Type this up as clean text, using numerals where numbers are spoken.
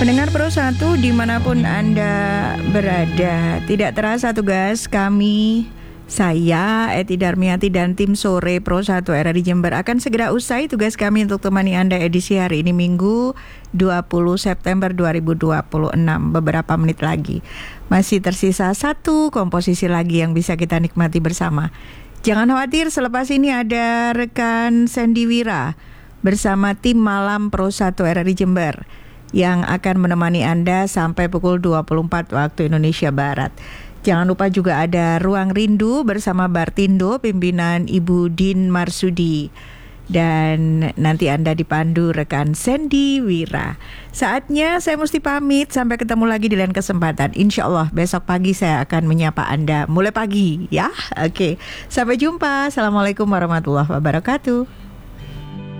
Pendengar Pro 1 dimanapun Anda berada, tidak terasa tugas kami, saya Eti Darmiati dan tim sore Pro 1 RRI Jember akan segera usai tugas kami untuk temani Anda edisi hari ini Minggu 20 September 2026. Beberapa menit lagi masih tersisa satu komposisi lagi yang bisa kita nikmati bersama. Jangan khawatir, selepas ini ada rekan Sandy Wira bersama tim Malam Pro 1 RRI Jember yang akan menemani Anda sampai pukul 24 waktu Indonesia Barat. Jangan lupa juga ada Ruang Rindu bersama Bartindo, pimpinan Ibu Din Marsudi. Dan nanti Anda dipandu rekan Sandy Wira. Saatnya saya mesti pamit, sampai ketemu lagi di lain kesempatan. Insya Allah besok pagi saya akan menyapa Anda mulai pagi ya. Oke, sampai jumpa. Assalamualaikum warahmatullahi wabarakatuh.